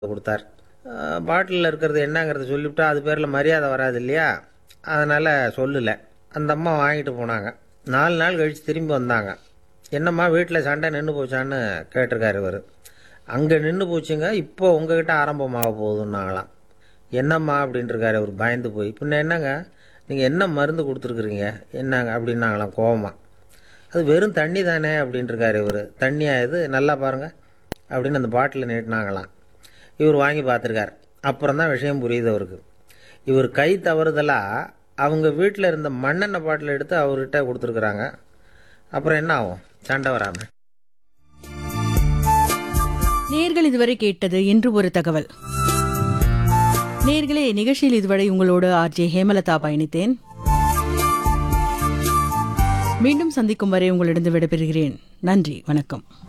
கொடுத்தார். பாட்டிலில் இருக்கிறது என்னங்கிறத சொல்லிவிட்டா அது பேரில் மரியாதை வராது இல்லையா, அதனால் சொல்லலை. அந்த அம்மா வாங்கிட்டு போனாங்க. 4 நாள் கழித்து திரும்பி வந்தாங்க. என்னம்மா வீட்டில் சண்டை நின்று போச்சான்னு கேட்டிருக்காரு இவர். அங்கே நின்று போச்சுங்க, இப்போ உங்ககிட்ட ஆரம்பமாக போகுதுன்னாங்களாம். என்னம்மா அப்படின்ட்டுருக்காரு அவர் பயந்து போய். பின்ன என்னங்க, நீங்கள் என்ன மருந்து கொடுத்துருக்குறீங்க என்னங்க அப்படின்னாங்களாம் கோவமாக. அது வெறும் தண்ணி தானே அப்படின்ட்டுருக்காரு இவர். தண்ணியா இது, நல்லா பாருங்கள் அப்படின்னு அந்த பாட்டிலை நீட்டினாங்களாம். இவர் வாங்கி பார்த்துருக்கார். அப்புறம் தான் விஷயம் புரியுது அவருக்கு. இவர் கை தவறுதலாக அவங்க வீட்டில் இருந்த மண்ணெண்ணெய் பாட்டில் எடுத்து அவர்கிட்ட கொடுத்துருக்குறாங்க. அப்புறம் என்ன ஆகும், சண்டை வராமல். நேர்கள் இதுவரை கேட்டது இன்று ஒரு தகவல். நேர்களே, நிகழ்ச்சியில் இதுவரை உங்களோடு ஆர்ஜே ஹேமலதா பயணித்தேன். மீண்டும் சந்திக்கும் வரை உங்களிடம் விடைபெறுகிறேன். நன்றி, வணக்கம்.